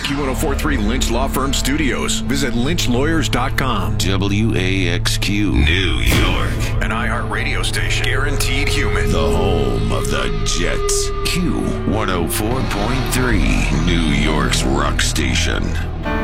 Q1043 Lynch Law Firm Studios. Visit lynchlawyers.com. WAXQ New York. An iHeart radio station. Guaranteed human. The home of the Jets. Q104.3, New York's rock station.